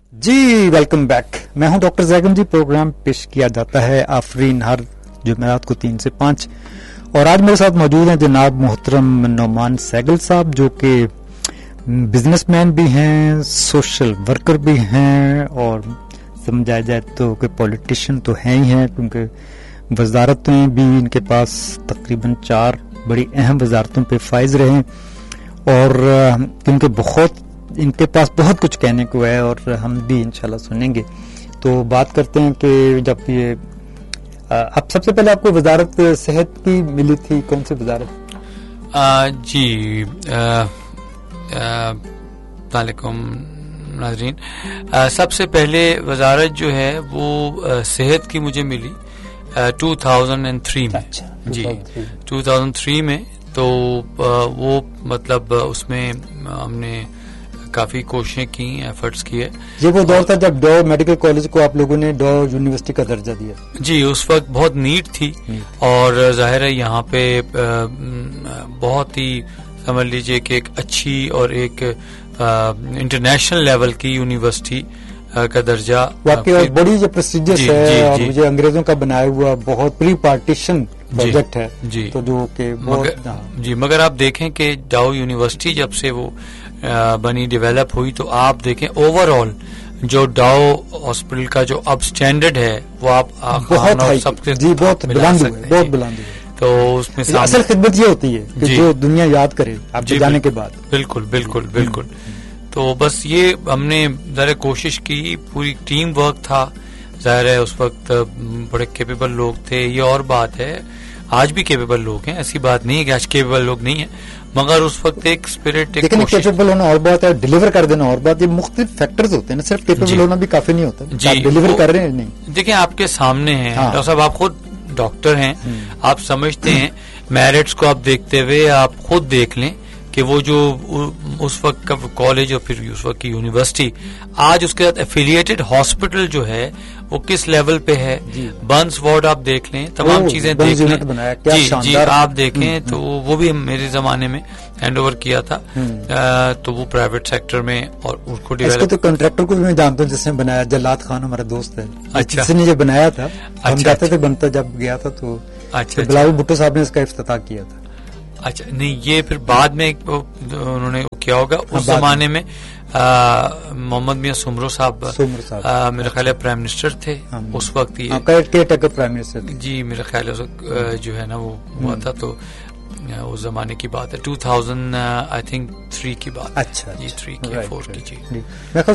جی welcome back. میں ہوں doctor زیگم جی. Programme پیش کیا جاتا ہے آفرین ہر جمعرات کو 3 سے 5 اور آج میرے ساتھ موجود ہیں جناب محترم نعمان سہگل صاحب جو کہ بزنس مین بھی ہیں, سوشل ورکر بھی ہیں اور سمجھا جائے تو کہ پولیٹیشین تو ہیں ہی ہیں کیونکہ وزارتیں بھی ان کے پاس تقریباً 4 بڑی اہم وزارتوں پہ فائز رہے اور کیونکہ بہت ان کے پاس بہت کچھ کہنے کو ہے اور ہم بھی انشاءاللہ سنیں گے. تو بات کرتے ہیں کہ جب یہ اب سب سے پہلے آپ کو وزارت صحت کی ملی تھی, کون سی وزارت؟ جی السلام علیکم ناظرین. سب سے پہلے وزارت جو ہے وہ صحت کی مجھے ملی 2003 میں. جی 2003 میں. تو وہ مطلب اس میں ہم نے کافی کوششیں کی, ایفرٹس کیے. یہ وہ دور تھا جب ڈو میڈیکل کالج کو آپ لوگوں نے ڈو یونیورسٹی کا درجہ دیا. جی اس وقت بہت نیٹ تھی اور ظاہر ہے یہاں پہ بہت ہی سمجھ لیجئے کہ ایک اچھی اور ایک انٹرنیشنل لیول کی یونیورسٹی کا درجہ واقعی بڑی جو پریسٹیجس ہے اور مجھے انگریزوں کا بنایا ہوا بہت پری پارٹیشن پروجیکٹ ہے. جی تو جو کہ جی مگر آپ دیکھیں کہ ڈاؤ یونیورسٹی جب سے وہ بنی ڈیولپ ہوئی تو آپ دیکھیں اوور آل جو ڈاؤ ہاسپٹل کا جو اب سٹینڈرڈ ہے وہ آپ سب کے بہت بلند ہے. تو اس میں اصل خدمت یہ ہوتی ہے کہ جو دنیا یاد کرے آپ کے جانے کے بعد. بالکل بالکل بالکل. تو بس یہ ہم نے ذرا کوشش کی, پوری ٹیم ورک تھا. ظاہر ہے اس وقت بڑے کیپیبل لوگ تھے. یہ اور بات ہے آج بھی کیپیبل لوگ ہیں, ایسی بات نہیں ہے کہ آج کیپیبل لوگ نہیں ہیں, مگر اس وقت ایک اسپرٹ لیکن کیپیبل ہونا اور بات ہے, ڈیلیور کر دینا اور بات. یہ مختلف فیکٹرز ہوتے ہیں, صرف کیپیبل ہونا بھی کافی نہیں ہوتا. جی ڈیلیور کر رہے ہیں نہیں. دیکھیں آپ کے سامنے ہیں ڈاکٹر صاحب, آپ خود ڈاکٹر ہیں, آپ سمجھتے ہیں میرٹس کو آپ دیکھتے ہوئے آپ خود دیکھ لیں کہ وہ جو اس وقت کا کالج اور پھر اس وقت کی یونیورسٹی آج اس کے ساتھ ایفیلیٹڈ ہاسپٹل جو ہے وہ کس لیول پہ ہے. برنس وارڈ آپ دیکھ لیں, تمام چیزیں دیکھ لیں. جی آپ دیکھیں تو وہ بھی میرے زمانے میں ہینڈ اوور کیا تھا. تو وہ پرائیویٹ سیکٹر میں اور اس کو ڈیولپ. تو کنٹریکٹر کو بھی میں جانتا ہوں جس نے بنایا, جلات خان ہمارا دوست ہے. اچھا, جس نے یہ بنایا تھا ہم جاتے تھے بنتا, جب گیا تھا تو بلاول بھٹو صاحب نے اس کا افتتاح کیا تھا. اچھا نہیں, یہ پھر بعد میں انہوں نے کیا ہوگا. اس زمانے میں محمد میاں سمرو صاحب میرا خیال ہے پرائم منسٹر تھے اس وقت. پرائم منسٹر جی میرا خیال ہے جو ہے نا وہ ہوا تھا. تو اس زمانے کی بات ہے 2003 کی بات. اچھا جی 3 کی 4 کی. جی